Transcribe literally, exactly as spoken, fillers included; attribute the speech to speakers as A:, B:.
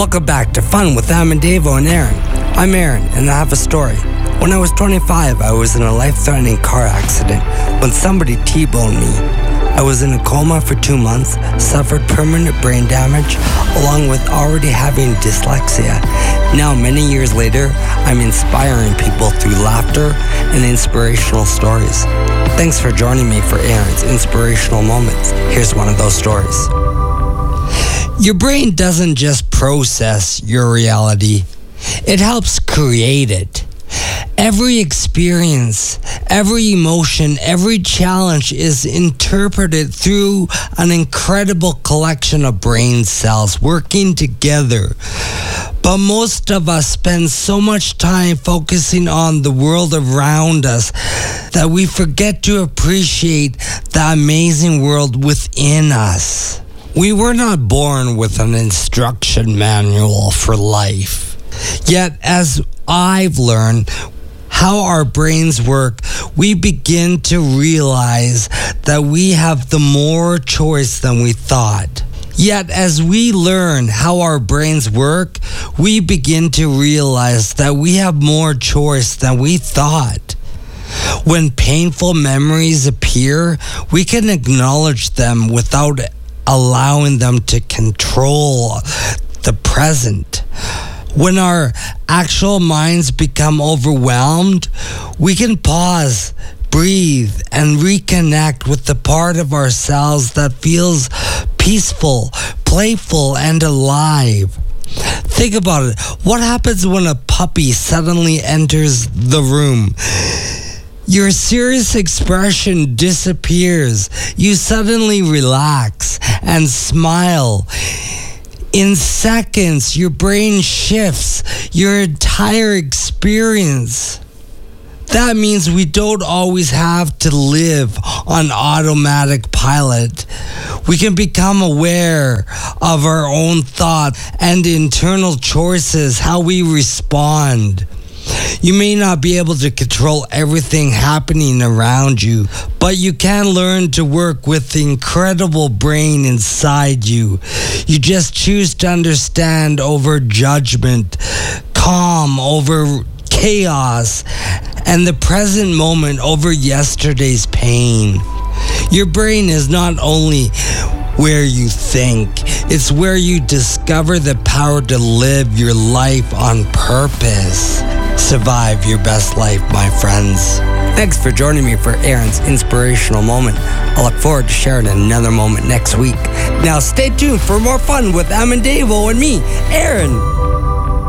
A: Welcome back to Fun with Am and Davo and Aaron. I'm Aaron, and I have a story. When I was twenty-five, I was in a life-threatening car accident when somebody T-boned me. I was in a coma for two months, suffered permanent brain damage, along with already having dyslexia. Now, many years later, I'm inspiring people through laughter and inspirational stories. Thanks for joining me for Aaron's Inspirational Moments. Here's one of those stories. Your brain doesn't just process your reality, it helps create it. Every experience, every emotion, every challenge is interpreted through an incredible collection of brain cells working together. But most of us spend so much time focusing on the world around us that we forget to appreciate the amazing world within us. We were not born with an instruction manual for life. Yet, as I've learned how our brains work, we begin to realize that we have the more choice than we thought. Yet, as we learn how our brains work, we begin to realize that we have more choice than we thought. When painful memories appear, we can acknowledge them without allowing them to control the present. When our actual minds become overwhelmed, we can pause, breathe, and reconnect with the part of ourselves that feels peaceful, playful, and alive. Think about it. What happens when a puppy suddenly enters the room? Your serious expression disappears. You suddenly relax and smile. In seconds, your brain shifts your entire experience. That means we don't always have to live on automatic pilot. We can become aware of our own thoughts and internal choices, how we respond. You may not be able to control everything happening around you, but you can learn to work with the incredible brain inside you. You just choose to understand over judgment, calm over chaos, and the present moment over yesterday's pain. Your brain is not only where you think, it's where you discover the power to live your life on purpose. Survive your best life, my friends. Thanks for joining me for Aaron's Inspirational Moment. I look forward to sharing another moment next week. Now stay tuned for more fun with Am and Davo and me, Aaron.